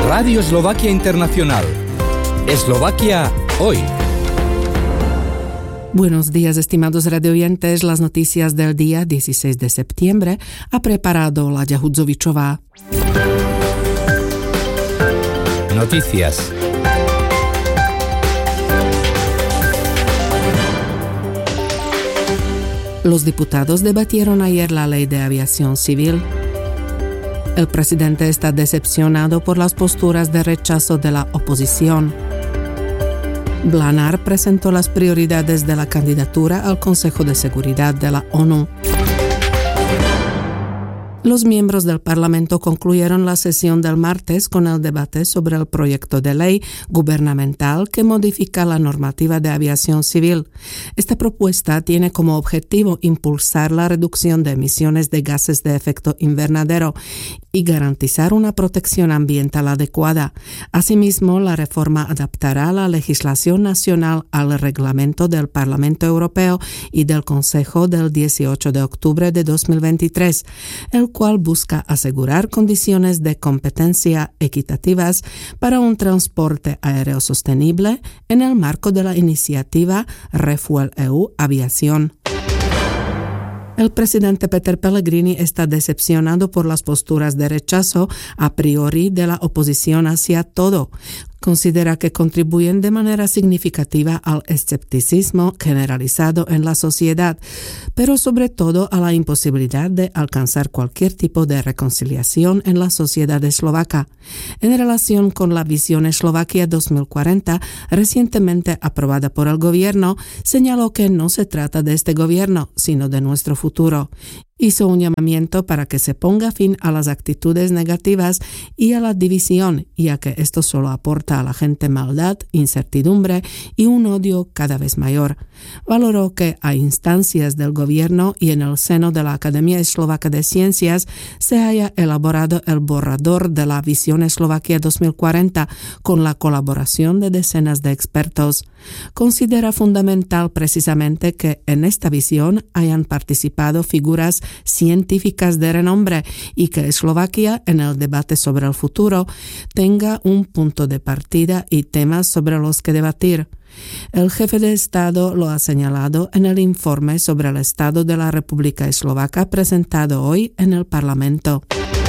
Radio Eslovaquia Internacional. Eslovaquia hoy. Buenos días, estimados radioyentes. Las noticias del día 16 de septiembre ha preparado Láďa Hudzovičová. Noticias. Los diputados debatieron ayer la ley de aviación civil. El presidente está decepcionado por las posturas de rechazo de la oposición. Blanár presentó las prioridades de la candidatura al Consejo de Seguridad de la ONU. Los miembros del Parlamento concluyeron la sesión del martes con el debate sobre el proyecto de ley gubernamental que modifica la normativa de aviación civil. Esta propuesta tiene como objetivo impulsar la reducción de emisiones de gases de efecto invernadero y garantizar una protección ambiental adecuada. Asimismo, la reforma adaptará la legislación nacional al reglamento del Parlamento Europeo y del Consejo del 18 de octubre de 2023, el cual busca asegurar condiciones de competencia equitativas para un transporte aéreo sostenible en el marco de la iniciativa RefuelEU Aviación. El presidente Peter Pellegrini está decepcionado por las posturas de rechazo a priori de la oposición hacia todo. Considera que contribuyen de manera significativa al escepticismo generalizado en la sociedad, pero sobre todo a la imposibilidad de alcanzar cualquier tipo de reconciliación en la sociedad eslovaca. En relación con la visión Eslovaquia 2040, recientemente aprobada por el gobierno, señaló que no se trata de este gobierno, sino de nuestro futuro. Hizo un llamamiento para que se ponga fin a las actitudes negativas y a la división, ya que esto solo aporta a la gente maldad, incertidumbre y un odio cada vez mayor. Valoró que a instancias del gobierno y en el seno de la Academia Eslovaca de Ciencias se haya elaborado el borrador de la visión Eslovaquia 2040 con la colaboración de decenas de expertos. Considera fundamental precisamente que en esta visión hayan participado figuras científicas de renombre y que Eslovaquia, en el debate sobre el futuro, tenga un punto de partida y temas sobre los que debatir. El jefe de Estado lo ha señalado en el informe sobre el estado de la República Eslovaca presentado hoy en el Parlamento.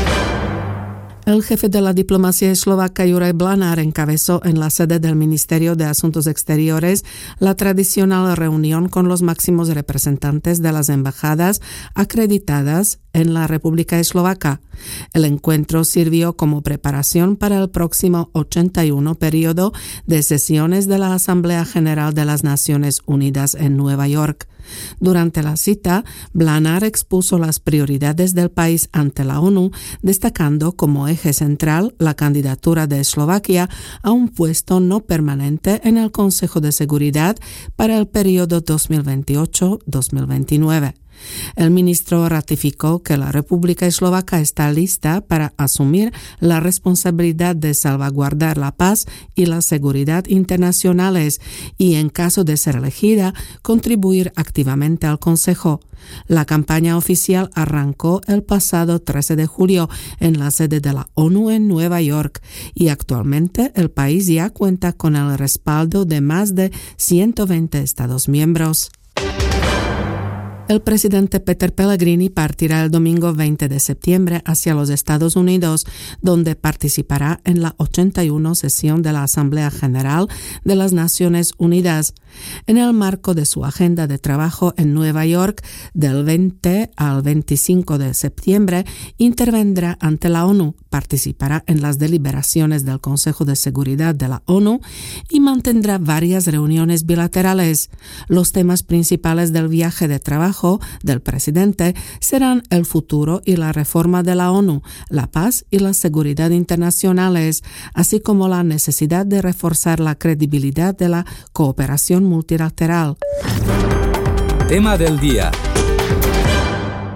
El jefe de la diplomacia eslovaca Juraj Blanár encabezó en la sede del Ministerio de Asuntos Exteriores la tradicional reunión con los máximos representantes de las embajadas acreditadas en la República Eslovaca. El encuentro sirvió como preparación para el próximo 81 periodo de sesiones de la Asamblea General de las Naciones Unidas en Nueva York. Durante la cita, Blanár expuso las prioridades del país ante la ONU, destacando como eje central la candidatura de Eslovaquia a un puesto no permanente en el Consejo de Seguridad para el periodo 2028-2029. El ministro ratificó que la República Eslovaca está lista para asumir la responsabilidad de salvaguardar la paz y la seguridad internacionales y, en caso de ser elegida, contribuir activamente al Consejo. La campaña oficial arrancó el pasado 13 de julio en la sede de la ONU en Nueva York y actualmente el país ya cuenta con el respaldo de más de 120 Estados miembros. El presidente Peter Pellegrini partirá el domingo 20 de septiembre hacia los Estados Unidos, donde participará en la 81 sesión de la Asamblea General de las Naciones Unidas. En el marco de su agenda de trabajo en Nueva York, del 20 al 25 de septiembre, intervendrá ante la ONU, participará en las deliberaciones del Consejo de Seguridad de la ONU y mantendrá varias reuniones bilaterales. Los temas principales del viaje de trabajo del presidente serán el futuro y la reforma de la ONU, la paz y la seguridad internacionales, así como la necesidad de reforzar la credibilidad de la cooperación multilateral. Tema del día.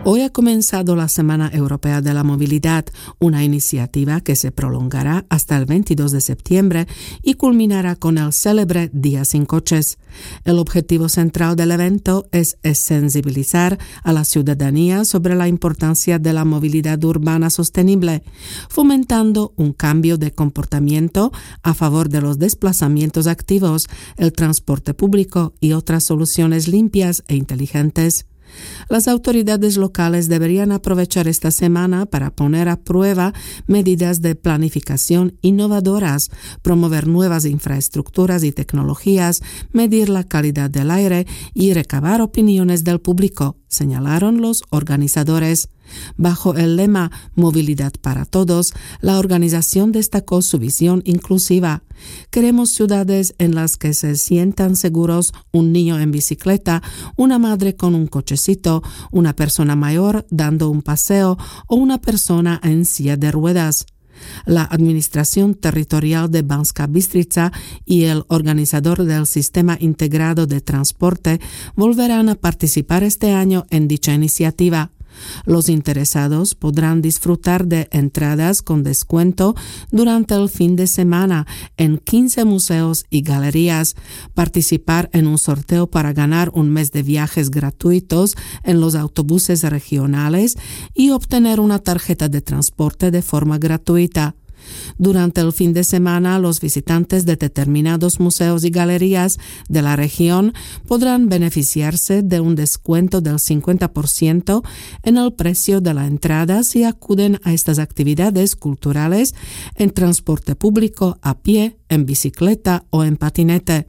Hoy ha comenzado la Semana Europea de la Movilidad, una iniciativa que se prolongará hasta el 22 de septiembre y culminará con el célebre Día sin Coches. El objetivo central del evento es sensibilizar a la ciudadanía sobre la importancia de la movilidad urbana sostenible, fomentando un cambio de comportamiento a favor de los desplazamientos activos, el transporte público y otras soluciones limpias e inteligentes. Las autoridades locales deberían aprovechar esta semana para poner a prueba medidas de planificación innovadoras, promover nuevas infraestructuras y tecnologías, medir la calidad del aire y recabar opiniones del público, señalaron los organizadores. Bajo el lema Movilidad para Todos, la organización destacó su visión inclusiva. Queremos ciudades en las que se sientan seguros un niño en bicicleta, una madre con un cochecito, una persona mayor dando un paseo o una persona en silla de ruedas. La Administración Territorial de Banska Bystrica y el organizador del Sistema Integrado de Transporte volverán a participar este año en dicha iniciativa. Los interesados podrán disfrutar de entradas con descuento durante el fin de semana en 15 museos y galerías, participar en un sorteo para ganar un mes de viajes gratuitos en los autobuses regionales y obtener una tarjeta de transporte de forma gratuita. Durante el fin de semana, los visitantes de determinados museos y galerías de la región podrán beneficiarse de un descuento del 50% en el precio de la entrada si acuden a estas actividades culturales en transporte público, a pie, en bicicleta o en patinete.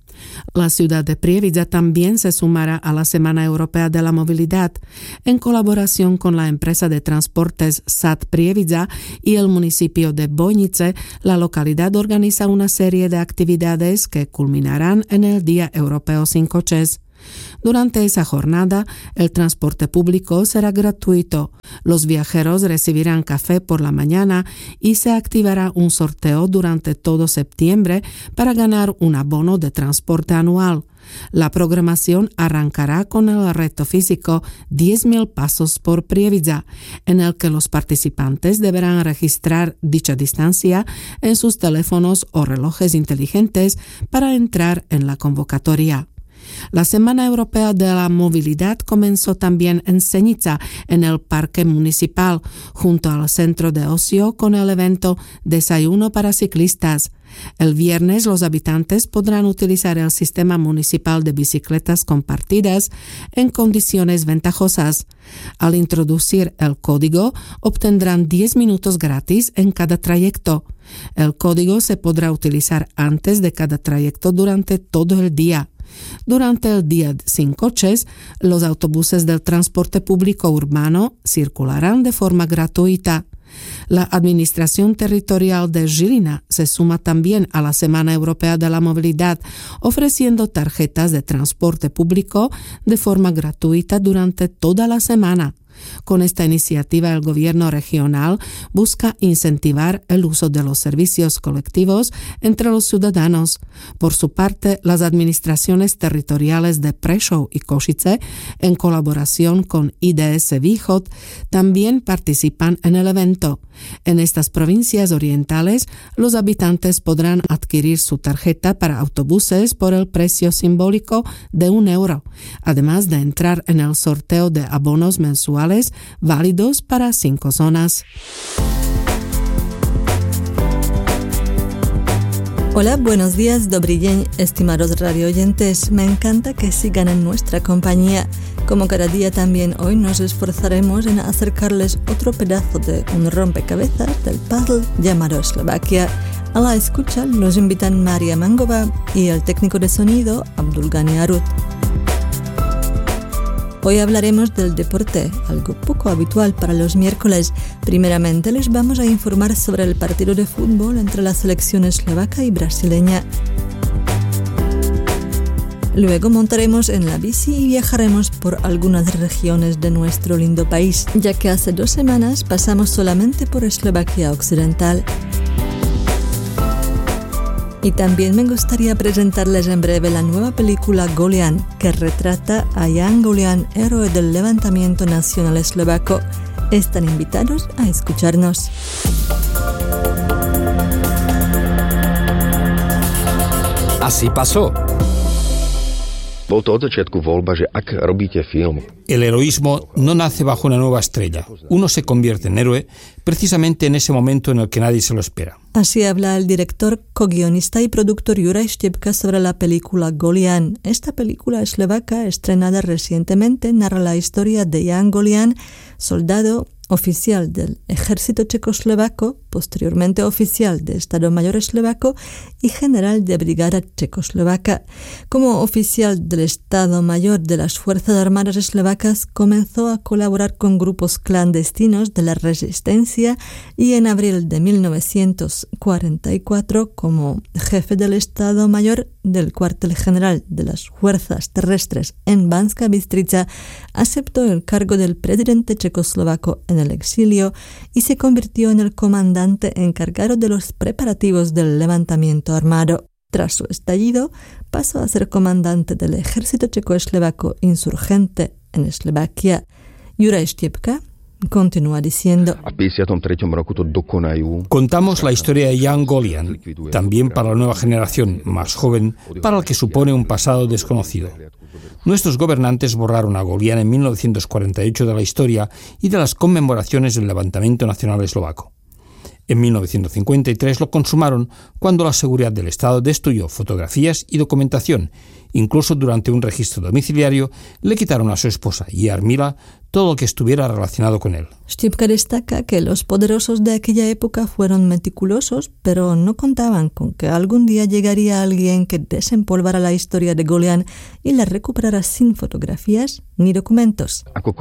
La ciudad de Prievidza también se sumará a la Semana Europea de la Movilidad. En colaboración con la empresa de transportes SAT Prievidza y el municipio de Bojnice, la localidad organiza una serie de actividades que culminarán en el Día Europeo sin Coches. Durante esa jornada, el transporte público será gratuito. Los viajeros recibirán café por la mañana y se activará un sorteo durante todo septiembre para ganar un abono de transporte anual. La programación arrancará con el reto físico 10.000 pasos por Prievidza, en el que los participantes deberán registrar dicha distancia en sus teléfonos o relojes inteligentes para entrar en la convocatoria. La Semana Europea de la Movilidad comenzó también en Senica, en el Parque Municipal, junto al centro de ocio con el evento Desayuno para ciclistas. El viernes los habitantes podrán utilizar el sistema municipal de bicicletas compartidas en condiciones ventajosas. Al introducir el código, obtendrán 10 minutos gratis en cada trayecto. El código se podrá utilizar antes de cada trayecto durante todo el día. Durante el Día sin Coches, los autobuses del transporte público urbano circularán de forma gratuita. La Administración Territorial de Žilina se suma también a la Semana Europea de la Movilidad, ofreciendo tarjetas de transporte público de forma gratuita durante toda la semana. Con esta iniciativa, el gobierno regional busca incentivar el uso de los servicios colectivos entre los ciudadanos. Por su parte, las administraciones territoriales de Prešov y Košice, en colaboración con IDS Východ, también participan en el evento. En estas provincias orientales, los habitantes podrán adquirir su tarjeta para autobuses por el precio simbólico de €1, además de entrar en el sorteo de abonos mensuales válidos para 5 zonas. Hola, buenos días, Dobry dzień, estimados radioyentes. Me encanta que sigan en nuestra compañía. Como cada día también hoy nos esforzaremos en acercarles otro pedazo de un rompecabezas del puzzle llamado Eslovaquia. A la escucha los invitan Maria Mangova y el técnico de sonido Abdulgani Arut. Hoy hablaremos del deporte, algo poco habitual para los miércoles. Primeramente les vamos a informar sobre el partido de fútbol entre la selección eslovaca y brasileña. Luego montaremos en la bici y viajaremos por algunas regiones de nuestro lindo país, ya que hace 2 semanas pasamos solamente por Eslovaquia Occidental. Y también me gustaría presentarles en breve la nueva película Golian, que retrata a Jan Golian, héroe del levantamiento nacional eslovaco. Están invitados a escucharnos. Así pasó. El heroísmo no nace bajo una nueva estrella. Uno se convierte en héroe precisamente en ese momento en el que nadie se lo espera. Así habla el director, co-guionista y productor Juraj Štipka sobre la película Golian. Esta película eslovaca, estrenada recientemente, narra la historia de Jan Golian, soldado oficial del ejército checoslovaco, posteriormente oficial de Estado Mayor eslovaco y general de brigada checoslovaca. Como oficial del Estado Mayor de las Fuerzas Armadas eslovacas, comenzó a colaborar con grupos clandestinos de la resistencia y en abril de 1944, como jefe del Estado Mayor del cuartel general de las Fuerzas Terrestres en Banská Bystrica, aceptó el cargo del presidente checoslovaco en el exilio y se convirtió en el comandante encargado de los preparativos del levantamiento armado. Tras su estallido, pasó a ser comandante del ejército checoslovaco insurgente en Eslovaquia. Juraj Štipka continúa diciendo: Contamos la historia de Jan Golian, también para la nueva generación más joven, para la que supone un pasado desconocido. Nuestros gobernantes borraron a Golian en 1948 de la historia y de las conmemoraciones del levantamiento nacional eslovaco. En 1953 lo consumaron cuando la seguridad del Estado destruyó fotografías y documentación. Incluso durante un registro domiciliario le quitaron a su esposa, Jarmila, todo lo que estuviera relacionado con él. Štipka destaca que los poderosos de aquella época fueron meticulosos, pero no contaban con que algún día llegaría alguien que desempolvara la historia de Golian y la recuperara sin fotografías ni documentos.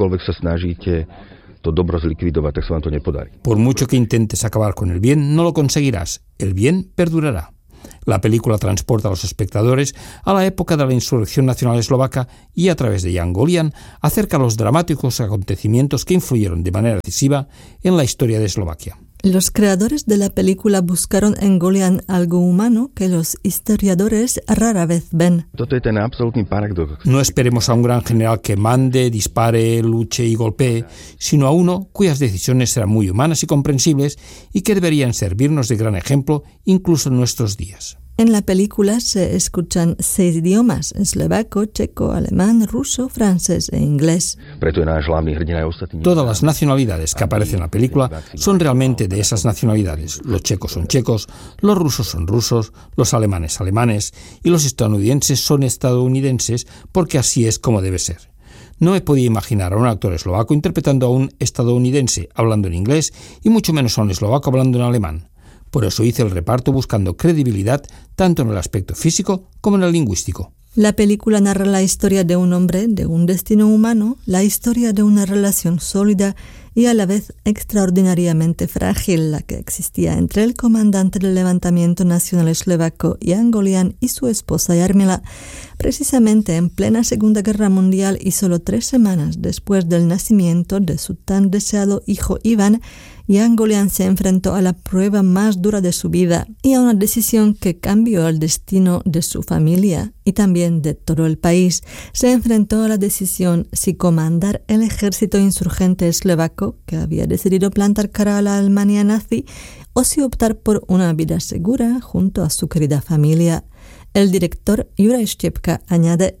Por mucho que intentes acabar con el bien, no lo conseguirás. El bien perdurará. La película transporta a los espectadores a la época de la insurrección nacional eslovaca y, a través de Jan Golian, acerca los dramáticos acontecimientos que influyeron de manera decisiva en la historia de Eslovaquia. Los creadores de la película buscaron en Golian algo humano que los historiadores rara vez ven. No esperemos a un gran general que mande, dispare, luche y golpee, sino a uno cuyas decisiones serán muy humanas y comprensibles y que deberían servirnos de gran ejemplo incluso en nuestros días. En la película se escuchan 6 idiomas: eslovaco, checo, alemán, ruso, francés e inglés. Todas las nacionalidades que aparecen en la película son realmente de esas nacionalidades. Los checos son checos, los rusos son rusos, los alemanes alemanes y los estadounidenses son estadounidenses, porque así es como debe ser. No me podía imaginar a un actor eslovaco interpretando a un estadounidense hablando en inglés y mucho menos a un eslovaco hablando en alemán. Por eso hice el reparto buscando credibilidad tanto en el aspecto físico como en el lingüístico. La película narra la historia de un hombre, de un destino humano, la historia de una relación sólida y a la vez extraordinariamente frágil la que existía entre el comandante del levantamiento nacional eslovaco Jan Golian y su esposa Jarmila. Precisamente en plena Segunda Guerra Mundial y solo 3 semanas después del nacimiento de su tan deseado hijo Ivan, Jan Golian se enfrentó a la prueba más dura de su vida y a una decisión que cambió el destino de su familia y también de todo el país. Se enfrentó a la decisión si comandar el ejército insurgente eslovaco, que había decidido plantar cara a la Alemania nazi, o si optar por una vida segura junto a su querida familia. El director Juraj Štipka añade: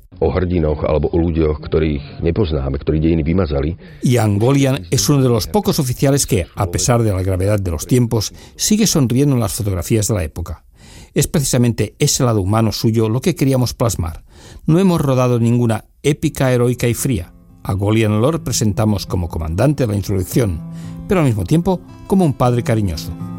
Jan Golian es uno de los pocos oficiales que, a pesar de la gravedad de los tiempos, sigue sonriendo en las fotografías de la época. Es precisamente ese lado humano suyo lo que queríamos plasmar. No hemos rodado ninguna épica heroica y fría. A Golian lo representamos como comandante de la insurrección, pero al mismo tiempo como un padre cariñoso.